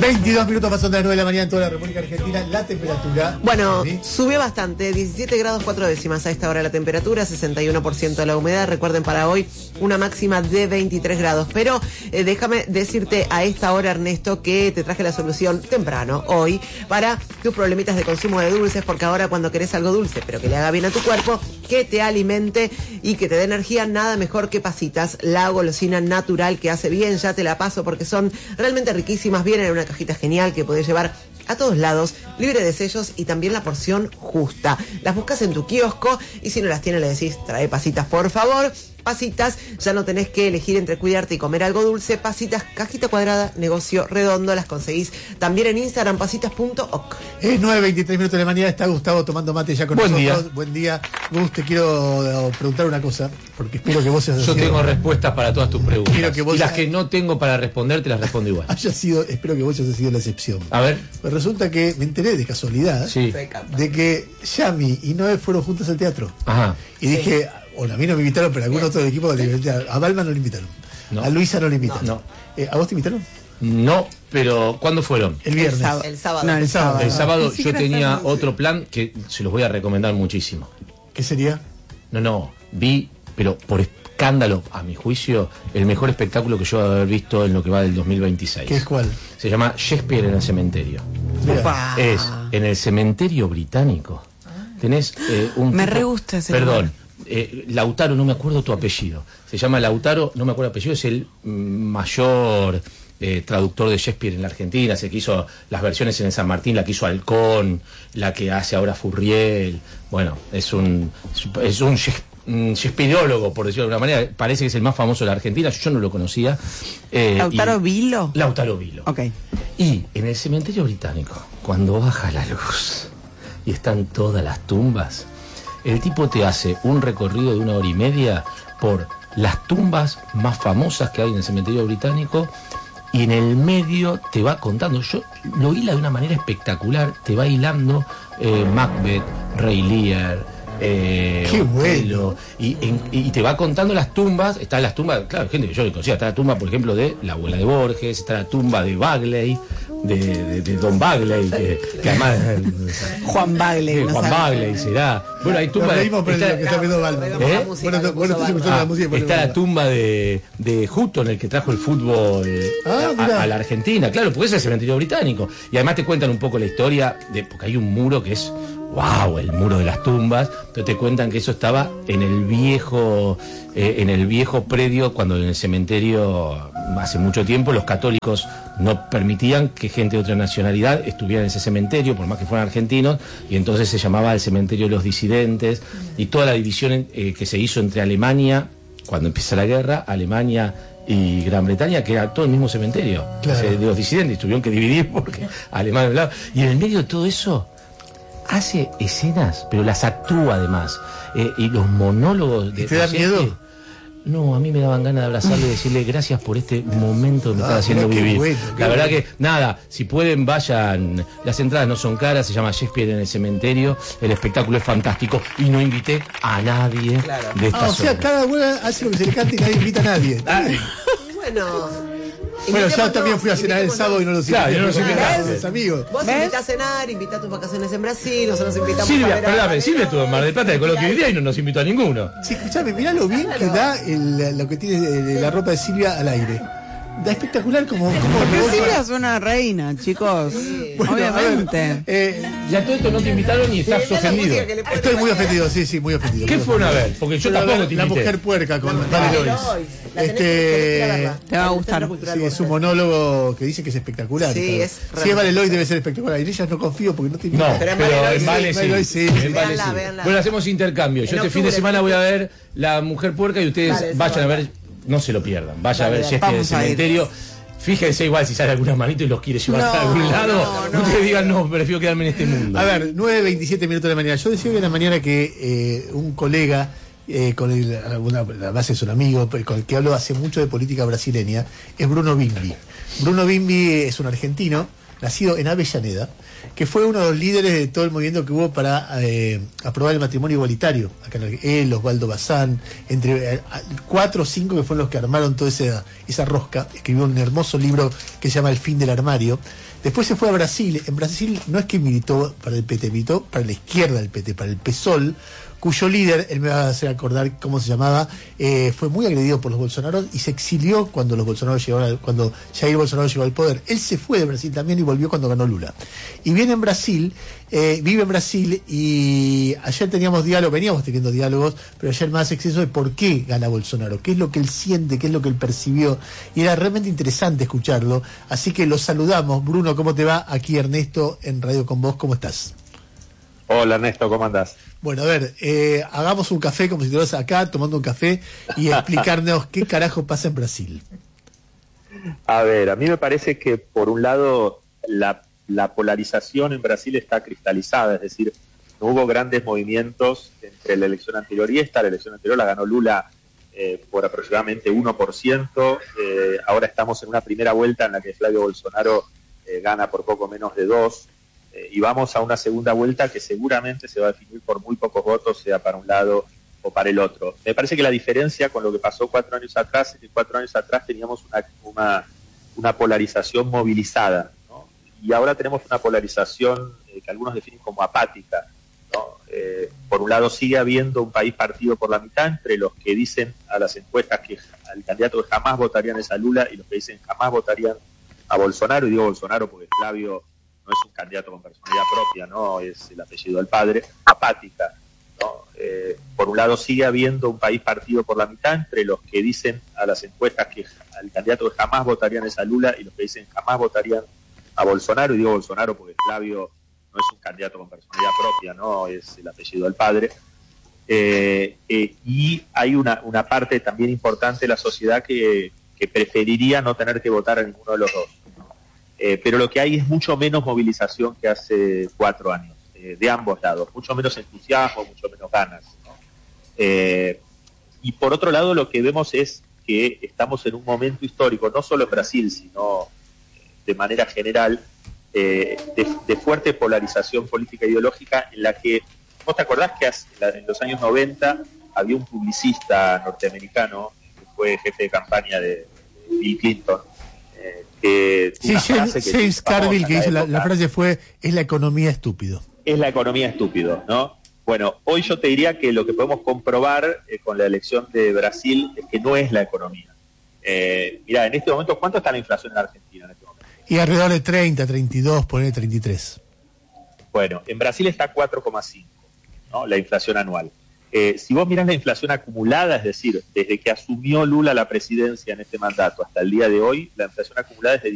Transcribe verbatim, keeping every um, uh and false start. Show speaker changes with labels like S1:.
S1: veintidós minutos pasan de las nueve de la mañana en toda la República Argentina. La temperatura...
S2: Bueno,
S1: ¿sí?
S2: Subió bastante, diecisiete grados cuatro décimas a esta hora la temperatura, sesenta y uno por ciento de la humedad. Recuerden, para hoy una máxima de veintitrés grados. Pero eh, déjame decirte a esta hora, Ernesto, que te traje la solución temprano, hoy, para tus problemitas de consumo de dulces, porque ahora cuando querés algo dulce, pero que le haga bien a tu cuerpo, que te alimente y que te dé energía, nada mejor que Pasitas, la golosina natural que hace bien. Ya te la paso porque son realmente riquísimas, vienen en una cajita genial que podés llevar a todos lados, libre de sellos y también la porción justa. Las buscas en tu kiosco y si no las tienes le decís, trae Pasitas por favor. Pasitas, ya no tenés que elegir entre cuidarte y comer algo dulce. Pasitas, cajita cuadrada, negocio redondo. Las conseguís también en Instagram, pasitas punto oc.
S1: Es nueve veintitrés minutos de la mañana, está Gustavo tomando mate ya con
S3: Buen
S1: nosotros.
S3: día.
S1: Buen día. Gus, te quiero preguntar una cosa, porque espero que vos hayas
S3: Yo
S1: sido,
S3: tengo respuestas para todas tus preguntas.
S1: Quiero que vos
S3: y las
S1: ha-
S3: que no tengo para responder, te las respondo igual.
S1: haya sido, espero que vos hayas sido la excepción.
S3: A ver.
S1: Pues resulta que me enteré de casualidad
S3: Sí.
S1: de que Yami y Noé fueron juntos al teatro.
S3: Ajá.
S1: Y dije, bueno, a mí no me invitaron, pero a algún otro del equipo, a Balma no le invitaron.
S3: No.
S1: A Luisa no le invitaron.
S3: No.
S1: Eh, ¿A vos te invitaron?
S3: No, pero ¿cuándo fueron?
S1: El viernes.
S2: sábado. El sábado.
S4: No, el
S1: El sábado.
S4: sábado.
S3: El sábado
S4: Ni
S3: yo
S4: siquiera
S3: tenía
S4: sábado.
S3: otro plan que se los voy a recomendar muchísimo.
S1: ¿Qué sería?
S3: No, no, vi, pero por escándalo, a mi juicio, el mejor espectáculo que yo he haber visto en lo que va del dos mil veintiséis.
S1: ¿Qué es cuál?
S3: Se llama Shakespeare en el cementerio.
S1: Mira.
S4: Opa.
S3: Es en el cementerio británico. Tenés eh, un
S4: Me
S3: tipo-
S4: re gusta ese
S3: Perdón,
S4: lugar.
S3: eh, Lautaro, no me acuerdo tu apellido. Se llama Lautaro, no me acuerdo el apellido, es el mm, mayor eh, traductor de Shakespeare en la Argentina. Se que hizo las versiones en el San Martín, la que hizo Halcón, la que hace ahora Furriel. Bueno, es un es un Shakespeare- un Shakespeareólogo, por decirlo de alguna manera. Parece que es el más famoso de la Argentina. Yo no lo conocía. Eh,
S4: ¿Lautaro
S3: y-
S4: Vilo?
S3: Lautaro Vilo.
S4: Ok.
S3: Y en el cementerio británico, cuando baja la luz y están todas las tumbas, el tipo te hace un recorrido de una hora y media por las tumbas más famosas que hay en el cementerio británico y en el medio te va contando. Yo lo hila de una manera espectacular, te va hilando eh, Macbeth, Rey Lear. Eh,
S1: Qué bueno.
S3: Otelo, y, en- y te va contando las tumbas. Están las tumbas, claro, gente que yo le conocía. Está la tumba, por ejemplo, de la abuela de Borges, está la tumba de Bagley, de, de, de Don Bagley, que, que además
S4: Juan Bagley.
S3: eh,
S4: no
S3: Juan
S4: sabe.
S3: Bagley será. Bueno, hay
S1: Nos
S3: tumba de,
S1: reímos por
S3: está,
S1: lo que está viendo Balma.
S2: ¿Eh?
S1: Bueno,
S2: La
S1: bueno,
S2: música,
S1: bueno,
S2: lo puso
S1: estás escuchando
S3: ah,
S1: la música. ponemos
S3: está la
S1: Balma.
S3: tumba de, de Hutton, el que trajo el fútbol
S1: Ah,
S3: a,
S1: mirá.
S3: a la Argentina, claro, porque es el cementerio británico. Y además te cuentan un poco la historia, de porque hay un muro que es, wow, el muro de las tumbas, pero te cuentan que eso estaba en el viejo, eh, en el viejo predio, cuando en el cementerio, hace mucho tiempo, los católicos no permitían que gente de otra nacionalidad estuviera en ese cementerio, por más que fueran argentinos, y entonces se llamaba el cementerio de los disidentes, y toda la división eh, que se hizo entre Alemania, cuando empieza la guerra, Alemania y Gran Bretaña, que era todo el mismo cementerio.
S1: Claro.
S3: O sea, de los disidentes tuvieron que dividir porque Alemania hablaba. Y en el medio de todo eso hace escenas, pero las actúa además. Eh, y los monólogos de
S1: ¿Y te da
S3: de
S1: miedo?
S3: Shakespeare, no, a mí me daban ganas de abrazarle y decirle gracias por este momento que me
S1: Ah,
S3: estás haciendo
S1: mirá qué
S3: vivir.
S1: bueno, qué
S3: la verdad
S1: bueno.
S3: que, nada, si pueden vayan, las entradas no son caras, se llama Shakespeare en el cementerio, el espectáculo es fantástico y no invité a nadie
S2: Claro.
S3: de esta
S1: Ah, o sea,
S3: zona.
S1: cada uno hace lo que se le cante y nadie invita a nadie.
S3: Ah,
S2: Y bueno.
S1: Bueno, yo
S2: invitémonos,
S1: también fui a cenar el
S2: invitémonos.
S1: sábado y no los
S3: Claro,
S1: invité.
S3: y no los
S1: porque
S3: invitaste.
S1: eran los amigos.
S2: Vos
S4: ¿Ves?
S2: invitás a cenar, invitás tus vacaciones en Brasil, nosotros invitamos a
S3: Silvia,
S2: ver a
S3: perdóname,
S2: Rafael.
S3: Silvia estuvo en Mar del Plata de Coloquio hoy día y no nos invitó a ninguno.
S1: Sí, escuchame, mirá lo bien que da el- lo que tiene de- la ropa de Silvia al aire. Da espectacular como... como
S4: Porque
S1: como-
S4: Silvia es una reina, chicos.
S1: Bueno, a ver,
S4: Obviamente.
S1: eh,
S3: Ya todo esto no te invitaron y estás
S2: Sí, es la
S3: ofendido.
S2: música que le pone
S1: estoy muy
S2: Mariana.
S1: ofendido, sí, sí, muy ofendido.
S3: ¿Qué
S1: muy
S3: fueron a
S1: ofendido.
S3: ver? Porque yo
S1: Fui a
S3: tampoco
S1: ver
S3: te
S1: La
S3: invité.
S1: mujer puerca con
S2: Vale,
S1: Vale Lois.
S2: Lois. La tenés que- tenés que ir a
S1: Este...
S2: verla.
S4: Te va a
S2: En el
S4: gustar.
S2: Centro Cultural
S1: Sí, es un
S2: Borges.
S1: monólogo que dice que es espectacular.
S2: Sí,
S1: pero-
S2: es
S1: Si es
S2: realmente
S1: Vale Lois debe ser espectacular. Y en ellas no confío porque no te
S3: No,
S1: invitan.
S2: Pero
S3: pero,
S2: en Vale
S3: en
S2: Lois
S3: Vale
S1: sí,
S3: sí.
S1: Vale Lois sí.
S3: En Vale
S2: Véanla,
S3: sí.
S2: véanla.
S3: Bueno, hacemos intercambio. Yo
S2: En
S3: este fin de
S2: octubre,
S3: semana
S2: en
S3: voy a
S2: octubre.
S3: ver La Mujer Puerca y ustedes
S2: Dale,
S3: vayan a
S2: eso,
S3: ver, no se lo pierdan. Vayan
S2: Dale,
S3: a ver
S2: dale.
S3: Shakespeare en el
S4: Vamos a ir.
S3: cementerio. Fíjense igual si sale alguna manito y los quiere llevar
S2: No,
S3: a algún lado.
S2: no, no.
S3: Ustedes digan, no, prefiero quedarme en este mundo.
S1: A ver, nueve veintisiete minutos de la mañana. Yo decía hoy en la mañana que eh, un colega, eh, con el, alguna, la base es un amigo, pero con el que hablo hace mucho de política brasileña, es Bruno Bimbi. Bruno Bimbi es un argentino nacido en Avellaneda, que fue uno de los líderes de todo el movimiento que hubo para eh, aprobar el matrimonio igualitario. Acá en él, Osvaldo Bazán, entre eh, cuatro o cinco que fueron los que armaron toda esa, esa rosca. Escribió un hermoso libro que se llama El fin del armario. Después se fue a Brasil. En Brasil no es que militó para el P T, militó para la izquierda del P T, para el PSOL, cuyo líder, él me va a hacer acordar cómo se llamaba, eh, fue muy agredido por los Bolsonaro y se exilió cuando los Bolsonaro llegaron al, cuando Jair Bolsonaro llegó al poder. Él se fue de Brasil también y volvió cuando ganó Lula. Y viene en Brasil, eh, vive en Brasil, y ayer teníamos diálogo, veníamos teniendo diálogos, pero ayer más exceso de por qué gana Bolsonaro, qué es lo que él siente, qué es lo que él percibió, y era realmente interesante escucharlo. Así que los saludamos. Bruno, ¿cómo te va? Aquí Ernesto en Radio con Vos, ¿cómo estás?
S5: Hola Ernesto, ¿cómo andás?
S1: Bueno, a ver, eh, hagamos un café como si estuvieras acá tomando un café y explicarnos qué carajo pasa en Brasil.
S5: A ver, a mí me parece que por un lado la, la polarización en Brasil está cristalizada, es decir, no hubo grandes movimientos entre la elección anterior y esta. La elección anterior la ganó Lula eh, por aproximadamente uno por ciento, eh, ahora estamos en una primera vuelta en la que Flavio Bolsonaro eh, gana por poco menos de dos. Y vamos a una segunda vuelta que seguramente se va a definir por muy pocos votos, sea para un lado o para el otro. Me parece que la diferencia con lo que pasó cuatro años atrás es que cuatro años atrás teníamos una, una, una polarización movilizada, ¿no? Y ahora tenemos una polarización eh, que algunos definen como apática, ¿no? Eh, por un lado sigue habiendo un país partido por la mitad entre los que dicen a las encuestas que al candidato que jamás votarían es a Lula y los que dicen jamás votarían a Bolsonaro, y digo Bolsonaro porque Flavio no es un candidato con personalidad propia, no es el apellido del padre, apática, ¿no? Eh, por un lado sigue habiendo un país partido por la mitad entre los que dicen a las encuestas que al candidato que jamás votarían es a Lula y los que dicen jamás votarían a Bolsonaro, y digo Bolsonaro porque Flavio no es un candidato con personalidad propia, no es el apellido del padre. Eh, eh, y hay una, una parte también importante de la sociedad que, que preferiría no tener que votar a ninguno de los dos. Eh, pero lo que hay es mucho menos movilización que hace cuatro años, eh, de ambos lados, mucho menos entusiasmo, mucho menos ganas, ¿no? Eh, y por otro lado lo que vemos es que estamos en un momento histórico, no solo en Brasil, sino de manera general, eh, de, de fuerte polarización política e ideológica, en la que, ¿vos te acordás que hace, en los años noventa había un publicista norteamericano que fue jefe de campaña de, de Bill Clinton? Eh,
S1: sí, James, que James Carville, que hizo la, la frase fue, es la economía estúpido.
S5: Es la economía estúpido, ¿no? Bueno, hoy yo te diría que lo que podemos comprobar eh, con la elección de Brasil es que no es la economía. Eh, mirá, en este momento, ¿cuánto está la inflación en Argentina en este momento?
S1: Y alrededor de treinta, treinta y dos, poner treinta y tres.
S5: Bueno, en Brasil está cuatro coma cinco, ¿no? La inflación anual. Eh, si vos mirás la inflación acumulada, es decir, desde que asumió Lula la presidencia en este mandato hasta el día de hoy, la inflación acumulada es de